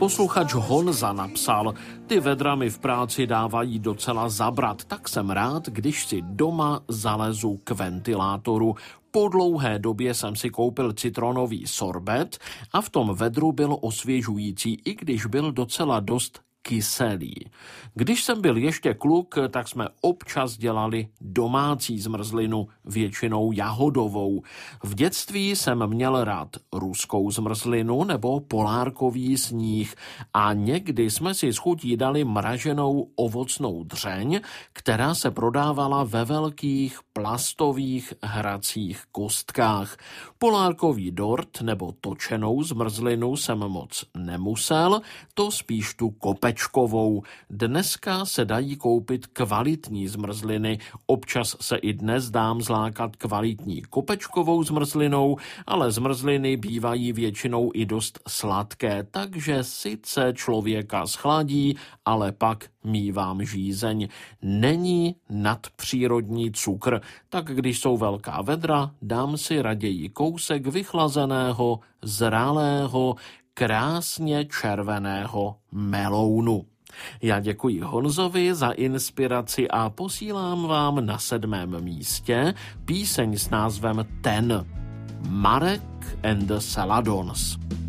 Posluchač Honza napsal: ty vedra mi v práci dávají docela zabrat, tak jsem rád, když si doma zalezu k ventilátoru. Po dlouhé době jsem si koupil citronový sorbet a v tom vedru byl osvěžující, i když byl docela dost kyselý. Když jsem byl ještě kluk, tak jsme občas dělali domácí zmrzlinu, většinou jahodovou. V dětství jsem měl rád ruskou zmrzlinu nebo polárkový sníh a někdy jsme si s chutí dali mraženou ovocnou dřeň, která se prodávala ve velkých plastových hracích kostkách. Polárkový dort nebo točenou zmrzlinu jsem moc nemusel, to spíš tu kopečkovou. Dneska se dají koupit kvalitní zmrzliny, občas se i dnes dám zlákat kvalitní kopečkovou zmrzlinou, ale zmrzliny bývají většinou i dost sladké, takže sice člověka schladí, ale pak mívám žízeň. Není nadpřírodní cukr, tak když jsou velká vedra, dám si raději kousek vychlazeného, zralého, krásně červeného melounu. Já děkuji Honzovi za inspiraci a posílám vám na 7. místě píseň s názvem Ten. Marek and the Saladons.